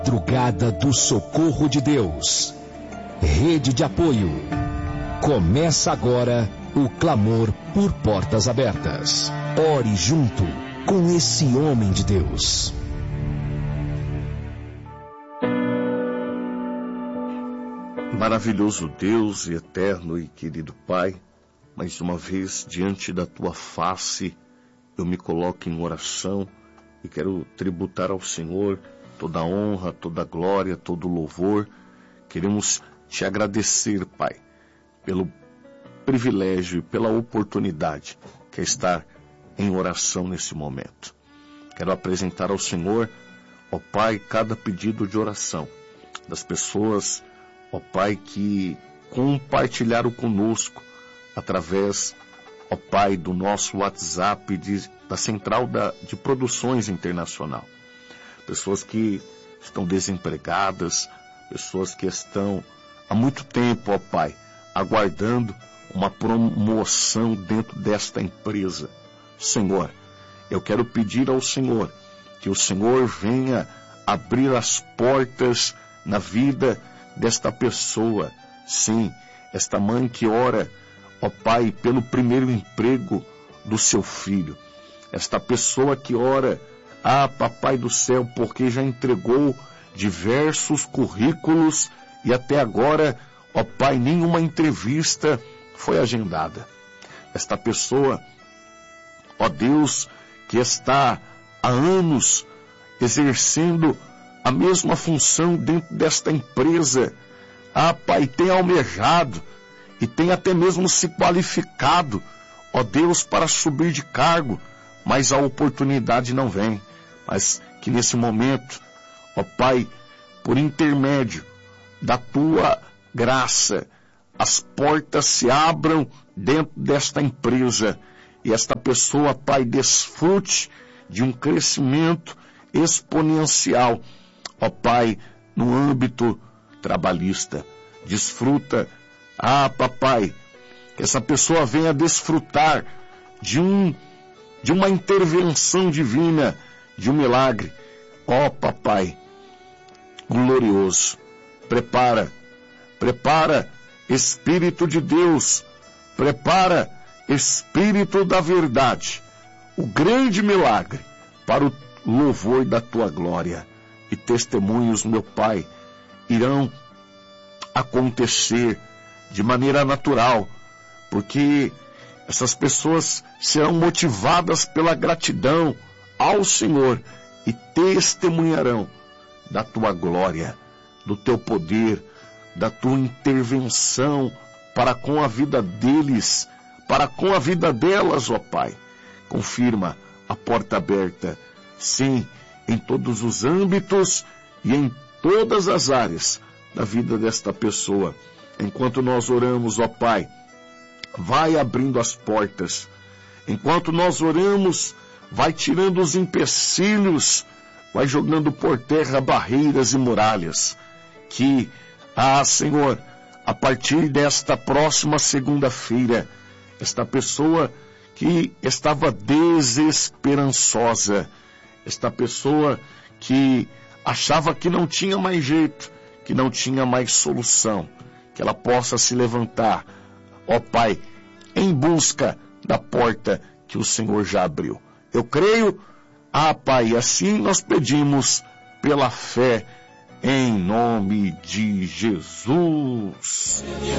Madrugada do Socorro de Deus. Rede de apoio. Começa agora o clamor por portas abertas. Ore junto com esse homem de Deus. Maravilhoso Deus e eterno e querido Pai, mais uma vez diante da tua face eu me coloco em oração e quero tributar ao Senhor toda a honra, toda a glória, todo o louvor. Queremos te agradecer, Pai, pelo privilégio e pela oportunidade que é estar em oração nesse momento. Quero apresentar ao Senhor, ó Pai, cada pedido de oração das pessoas, ó Pai, que compartilharam conosco através, ó Pai, do nosso WhatsApp da Central de Produções Internacional. Pessoas que estão desempregadas, pessoas que estão há muito tempo, ó Pai, aguardando uma promoção dentro desta empresa. Senhor, eu quero pedir ao Senhor que o Senhor venha abrir as portas na vida desta pessoa. Sim, esta mãe que ora, ó Pai, pelo primeiro emprego do seu filho. Esta pessoa que ora, Papai do céu, porque já entregou diversos currículos e até agora, ó Pai, nenhuma entrevista foi agendada. Esta pessoa, ó Deus, que está há anos exercendo a mesma função dentro desta empresa, Pai, tem almejado e tem até mesmo se qualificado, ó Deus, para subir de cargo, mas a oportunidade não vem. Mas que nesse momento, ó Pai, por intermédio da tua graça, as portas se abram dentro desta empresa e esta pessoa, Pai, desfrute de um crescimento exponencial, ó Pai, no âmbito trabalhista. Desfruta, Papai, que essa pessoa venha desfrutar de uma intervenção divina, de um milagre. Ó Papai glorioso, prepara, Espírito de Deus, prepara, Espírito da verdade, o grande milagre para o louvor da tua glória. E testemunhos, meu Pai, irão acontecer de maneira natural, porque essas pessoas serão motivadas pela gratidão ao Senhor e testemunharão da tua glória, do teu poder, da tua intervenção para com a vida deles, para com a vida delas, ó Pai. Confirma a porta aberta, sim, em todos os âmbitos e em todas as áreas da vida desta pessoa. Enquanto nós oramos, ó Pai, vai abrindo as portas. Enquanto nós oramos, vai tirando os empecilhos, vai jogando por terra barreiras e muralhas. Que, Senhor, a partir desta próxima segunda-feira, esta pessoa que estava desesperançosa, esta pessoa que achava que não tinha mais jeito, que não tinha mais solução, que ela possa se levantar, ó Pai, em busca da porta que o Senhor já abriu. Eu creio, Pai, assim nós pedimos pela fé, em nome de Jesus.